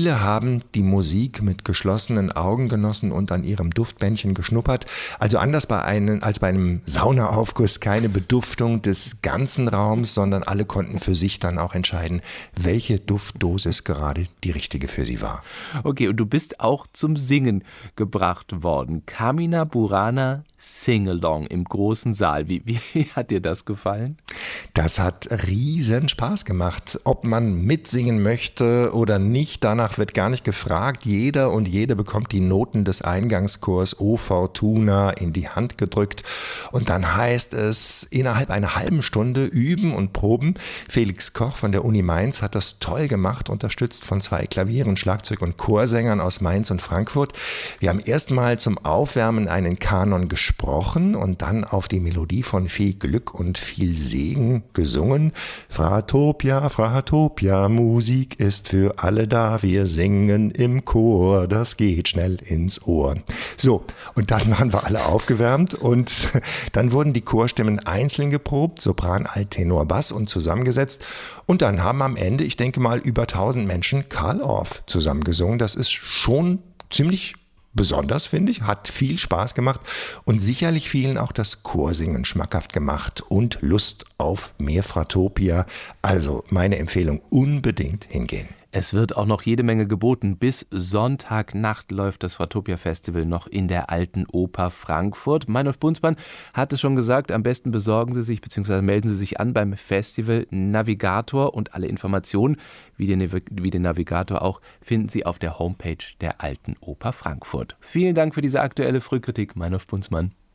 Viele haben die Musik mit geschlossenen Augen genossen und an ihrem Duftbändchen geschnuppert. Also anders als bei einem Saunaaufguss keine Beduftung des ganzen Raums, sondern alle konnten für sich dann auch entscheiden, welche Duftdosis gerade die richtige für sie war. Okay, und du bist auch zum Singen gebracht worden. Carmina Burana Sing-Along im großen Saal. Wie hat dir das gefallen? Das hat riesen Spaß gemacht. Ob man mitsingen möchte oder nicht, danach wird gar nicht gefragt. Jeder und jede bekommt die Noten des Eingangschors O Fortuna in die Hand gedrückt. Und dann heißt es, innerhalb einer halben Stunde üben und proben. Felix Koch von der Uni Mainz hat das toll gemacht, unterstützt von 2 Klavieren, Schlagzeug und Chorsängern aus Mainz und Frankfurt. Wir haben erstmal zum Aufwärmen einen Kanon gesprochen und dann auf die Melodie von Viel Glück und viel Segen gesungen. Fratopia, Fratopia, Musik ist für alle da, wir singen im Chor, das geht schnell ins Ohr. So, und dann waren wir alle aufgewärmt und dann wurden die Chorstimmen einzeln geprobt, Sopran, Alt, Tenor, Bass und zusammengesetzt und dann haben am Ende, ich denke mal, über 1000 Menschen Carl Orff zusammengesungen. Das ist schon ziemlich besonders, finde ich, hat viel Spaß gemacht und sicherlich vielen auch das Chorsingen schmackhaft gemacht und Lust auf mehr Fratopia. Also meine Empfehlung, unbedingt hingehen. Es wird auch noch jede Menge geboten. Bis Sonntagnacht läuft das Fratopia Festival noch in der Alten Oper Frankfurt. Meinolf Bunzmann hat es schon gesagt, am besten besorgen Sie sich bzw. melden Sie sich an beim Festival Navigator und alle Informationen, wie den Navigator auch, finden Sie auf der Homepage der Alten Oper Frankfurt. Vielen Dank für diese aktuelle Frühkritik, Meinolf Bunzmann.